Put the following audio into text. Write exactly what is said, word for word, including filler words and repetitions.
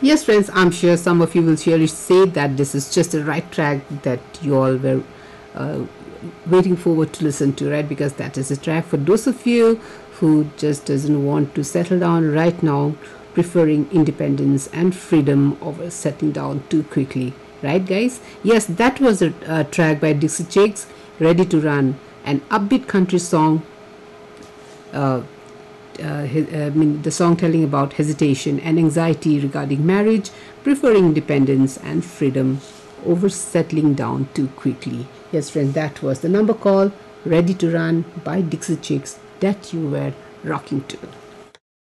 Yes, friends, I'm sure some of you will surely say that this is just the right track that you all were uh, waiting forward to listen to, right? Because that is a track for those of you who just doesn't want to settle down right now, preferring independence and freedom over settling down too quickly, right, guys? Yes, that was a, a track by Dixie Chicks, Ready to Run, an upbeat country song. Uh, uh, I mean, the song telling about hesitation and anxiety regarding marriage, preferring independence and freedom over settling down too quickly. Yes, friends, that was the number call, Ready to Run by Dixie Chicks that you were rocking to.